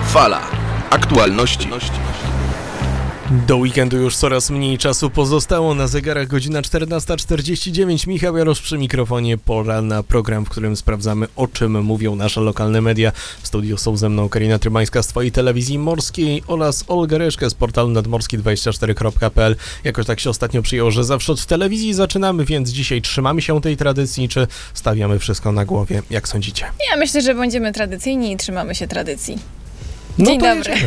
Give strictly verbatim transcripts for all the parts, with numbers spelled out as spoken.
Fala. Aktualności. Do weekendu już coraz mniej czasu pozostało. Na zegarach godzina czternasta czterdzieści dziewięć. Michał Jarosz przy mikrofonie. Pora na program, w którym sprawdzamy, o czym mówią nasze lokalne media. W studiu są ze mną Karina Trymańska z Twojej Telewizji Morskiej oraz Olga Reszkę z portalu nadmorski dwadzieścia cztery kropka p l. Jakoś tak się ostatnio przyjęło, że zawsze od telewizji zaczynamy, więc dzisiaj trzymamy się tej tradycji, czy stawiamy wszystko na głowie? Jak sądzicie? Ja myślę, że będziemy tradycyjni i trzymamy się tradycji. No Dzień to dobry.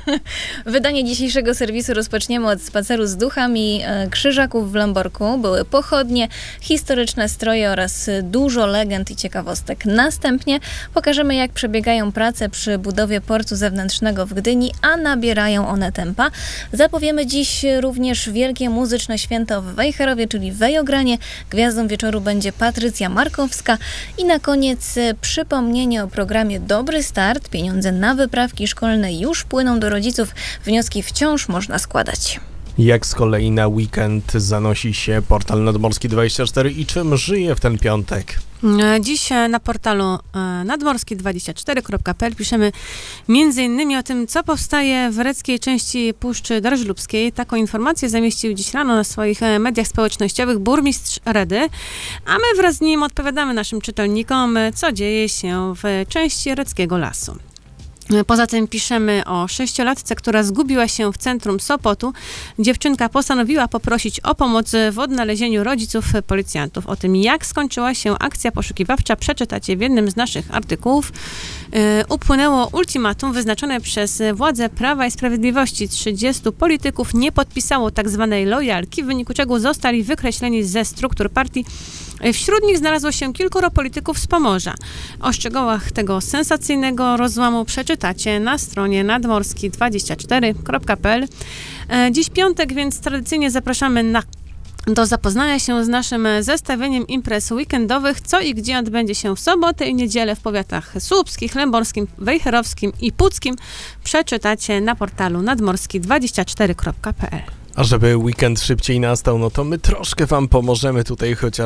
Wydanie dzisiejszego serwisu rozpoczniemy od spaceru z duchami e, Krzyżaków w Lęborku. Były pochodnie, historyczne stroje oraz dużo legend i ciekawostek. Następnie pokażemy, jak przebiegają prace przy budowie portu zewnętrznego w Gdyni, a nabierają one tempa. Zapowiemy dziś również wielkie muzyczne święto w Wejherowie, czyli Wejogranie. Gwiazdą wieczoru będzie Patrycja Markowska. I na koniec e, przypomnienie o programie Dobry Start. Pieniądze na wyprawki szkolne już płyną do rodziców. Wnioski wciąż można składać. Jak z kolei na weekend zanosi się portal nadmorski dwadzieścia cztery i czym żyje w ten piątek? Dziś na portalu nadmorski dwadzieścia cztery kropka p l piszemy między innymi o tym, co powstaje w reckiej części Puszczy Darżlubskiej. Taką informację zamieścił dziś rano na swoich mediach społecznościowych burmistrz Redy, a my wraz z nim odpowiadamy naszym czytelnikom, co dzieje się w części reckiego lasu. Poza tym piszemy o sześciolatce, która zgubiła się w centrum Sopotu. Dziewczynka postanowiła poprosić o pomoc w odnalezieniu rodziców policjantów. O tym, jak skończyła się akcja poszukiwawcza, przeczytacie w jednym z naszych artykułów. Yy, upłynęło ultimatum wyznaczone przez władze Prawa i Sprawiedliwości. trzydziestu polityków nie podpisało tzw. lojalki, w wyniku czego zostali wykreśleni ze struktur partii. Wśród nich znalazło się kilkoro polityków z Pomorza. O szczegółach tego sensacyjnego rozłamu przeczytacie na stronie nadmorski dwadzieścia cztery kropka p l. Dziś piątek, więc tradycyjnie zapraszamy na do zapoznania się z naszym zestawieniem imprez weekendowych, co i gdzie odbędzie się w sobotę i niedzielę w powiatach słupskich, lęborskim, wejherowskim i puckim. Przeczytacie na portalu nadmorski dwadzieścia cztery kropka p l. A żeby weekend szybciej nastał, no to my troszkę wam pomożemy tutaj, chociaż